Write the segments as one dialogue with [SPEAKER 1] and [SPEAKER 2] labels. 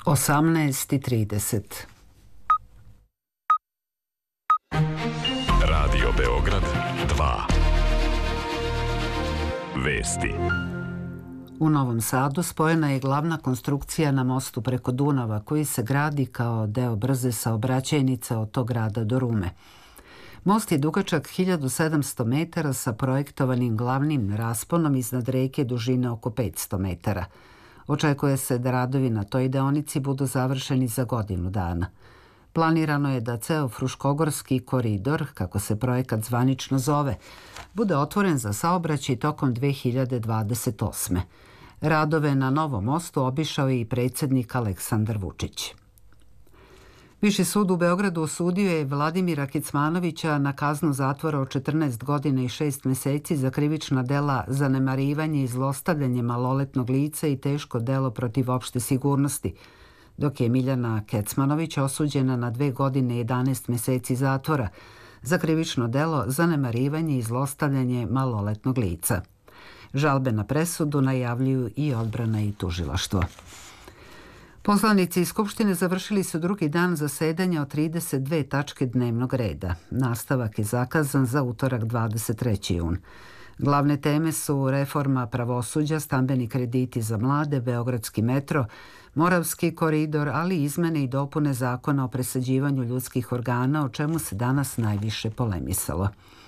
[SPEAKER 1] 18:30.
[SPEAKER 2] Radio Beograd 2. Vesti.
[SPEAKER 1] U Novom Sadu spojena je glavna konstrukcija na mostu preko Dunava koji se gradi kao deo brze saobraćajnice od tog grada do Rume. Most je dugačak 1700 metara sa projektovanim glavnim rasponom iznad reke dužine oko 500 metara. Očekuje se da radovi na toj deonici budu završeni za godinu dana. Planirano je da ceo Fruškogorski koridor, kako se projekat zvanično zove, bude otvoren za saobraćaj tokom 2028. Radove na novom mostu obišao je i predsjednik Aleksandar Vučić. Viši sud u Beogradu osudio je Vladimira Kecmanovića na kaznu zatvora od 14 godina i 6 meseci za krivična dela zanemarivanje i zlostavljanje maloletnog lica i teško delo protiv opšte sigurnosti, dok je Miljana Kecmanović osuđena na 2 godine i 11 meseci zatvora za krivično delo zanemarivanje i zlostavljanje maloletnog lica. Žalbe na presudu najavljuju i odbrana i tužilaštvo. Poslanici iz Skupštine završili su drugi dan zasedanja od 32 tačke dnevnog reda. Nastavak je zakazan za utorak 23. jun. Glavne teme su reforma pravosuđa, stambeni krediti za mlade, beogradski metro, Moravski koridor, ali i izmene i dopune zakona o presađivanju ljudskih organa, o čemu se danas najviše polemisalo.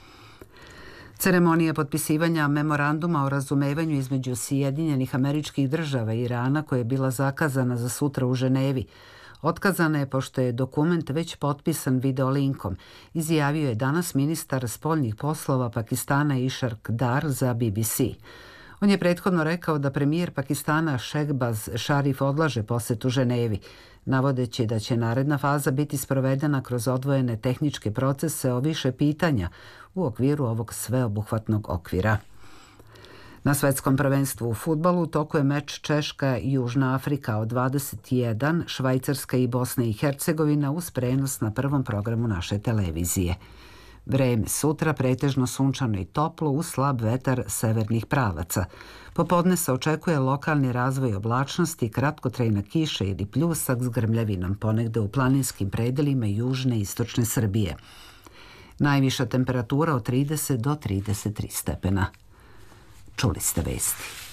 [SPEAKER 1] Ceremonija potpisivanja memoranduma o razumevanju između Sjedinjenih Američkih Država i Irana, koja je bila zakazana za sutra u Ženevi, otkazana je pošto je dokument već potpisan videolinkom, izjavio je danas ministar spoljnih poslova Pakistana Ishaq Dar za BBC. On je prethodno rekao da premijer Pakistana Shehbaz Sharif odlaže posetu Ženevi, navodeći da će naredna faza biti sprovedena kroz odvojene tehničke procese o više pitanja u okviru ovog sveobuhvatnog okvira. Na svetskom prvenstvu u fudbalu u toku je meč Češka i Južna Afrika od 21, Švajcarska i Bosna i Hercegovina uz prenos na prvom programu naše televizije. Vreme sutra pretežno sunčano i toplo uz slab vetar severnih pravaca. Popodne se očekuje lokalni razvoj oblačnosti, kratkotrajna kiša ili pljusak s grmljavinom ponegde u planinskim predelima južne i istočne Srbije. Najviša temperatura od 30 do 33 stepena. Čuli ste vesti.